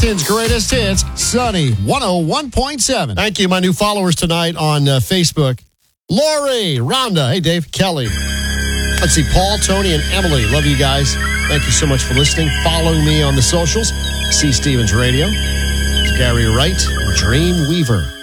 nation's greatest hits, Sunny 101.7. Thank you, my new followers tonight on Facebook. Lori, Rhonda, hey Dave, Kelly. Let's see, Paul, Tony, and Emily. Love you guys. Thank you so much for listening. Following me on the socials. C. Stevens Radio. It's Gary Wright, Dream Weaver.